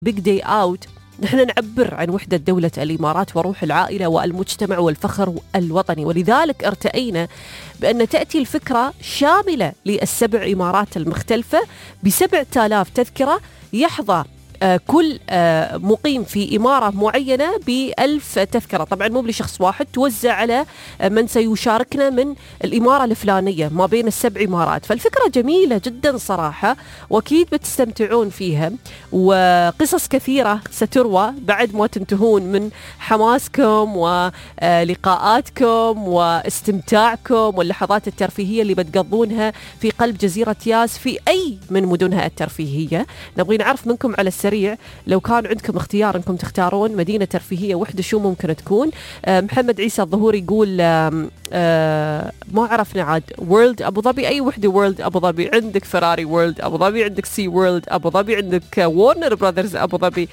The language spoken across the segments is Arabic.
بيج داي أوت نحن نعبر عن وحدة دولة الإمارات وروح العائلة والمجتمع والفخر الوطني، ولذلك ارتأينا بأن تأتي الفكرة شاملة للسبع إمارات المختلفة ب7,000 تذكرة، يحظى كل مقيم في إمارة معينة ب1,000 تذكرة، طبعا مو لشخص واحد، توزع على من سيشاركنا من الإمارة الفلانية ما بين ال7 إمارات. فالفكرة جميلة جدا صراحة، وأكيد بتستمتعون فيها، وقصص كثيرة ستروى بعد ما تنتهون من حماسكم ولقاءاتكم واستمتاعكم واللحظات الترفيهية اللي بتقضونها في قلب جزيرة ياس في أي من مدنها الترفيهية. نبغي نعرف منكم على السريع، لو كان عندكم اختيار انكم تختارون مدينة ترفيهية وحدة شو ممكن تكون؟ محمد عيسى الظهوري يقول ما عرفنا عاد وورلد ابو ظبي. اي وحدة وورلد ابو ظبي؟ عندك فراري وورلد ابو ظبي، عندك سي وورلد ابو ظبي، عندك وورنر براذرز ابو ظبي،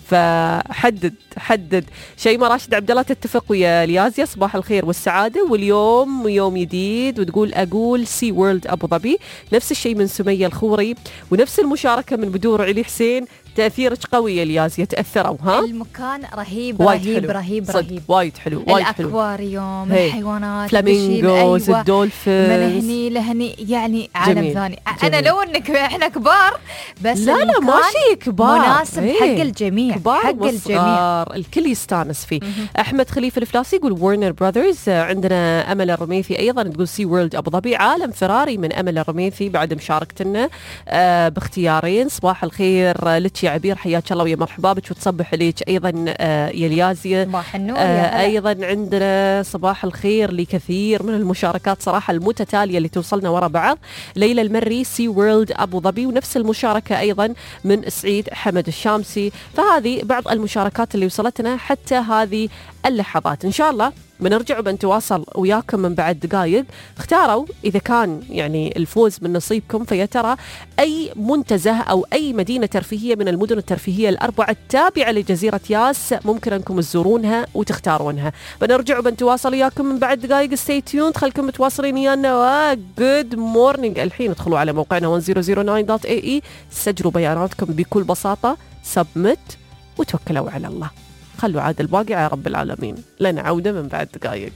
فحدد. شيماء راشد عبد الله تتفق ويا ليازيا، صباح الخير والسعادة واليوم يوم جديد، وتقول اقول سي وورلد ابو ظبي. نفس الشيء من سمية الخوري، ونفس المشاركة من بدور علي حسين. تأثيرك قوي يا لياز، يتأثروا ها؟ المكان رهيب رهيب رهيب رهيب، وايد حلو، الأكواريوم، الحيوانات، فلامينغوز، أيوة. الدولفين، من هني لهني، يعني عالم ثاني. أنا لو إنك إحنا كبار بس لا ما شيء كبار، مناسب حق الجميع، حق الجميع، الكل يستانس فيه. أحمد خليفة الفلاسي يقول وورنر براذرز. عندنا أمل الرميثي أيضا تقول سي وورلد أبو ظبي. عالم فراري من أمل الرميثي بعد مشاركتنا باختيارين. صباح الخير لك يا عبير، حياك الله ويا مرحبا بك وتصبح عليك أيضا يا ليازيا. صباح النور أيضا عندنا صباح الخير لكثير من المشاركات صراحة المتتالية اللي توصلنا ورا بعض. ليلى المري سي وورلد أبو ظبي، ونفس المشاركة أيضا من سعيد حمد الشامسي. فهذه بعض المشاركات اللي وصلتنا حتى هذه اللحظات. إن شاء الله بنرجع وبنتواصل وياكم من بعد دقائق. اختاروا إذا كان يعني الفوز من نصيبكم، فيا ترى أي منتزه أو أي مدينة ترفيهية من المدن الترفيهية الأربعة التابعة لجزيرة ياس ممكن أنكم تزورونها وتختارونها. بنرجع وبنتواصل وياكم من بعد دقائق. stay tuned، خلكم متواصلين ويانا. good morning. الحين ادخلوا على موقعنا 1009.ae، سجلوا بياناتكم بكل بساطة، submit، وتوكلوا على الله. خلوا عاد الباقي على رب العالمين. لنا عودة من بعد دقائق.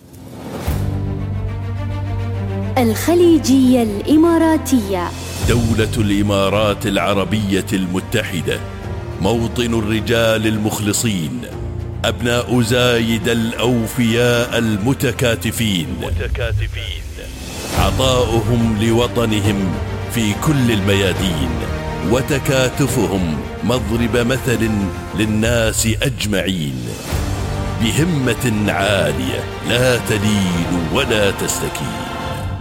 الخليجية الإماراتية، دولة الإمارات العربية المتحدة، موطن الرجال المخلصين، أبناء زايد الأوفياء المتكاتفين، عطاؤهم لوطنهم في كل الميادين، وتكاتفهم مضرب مثل للناس أجمعين، بهمة عالية لا تلين ولا تستكين.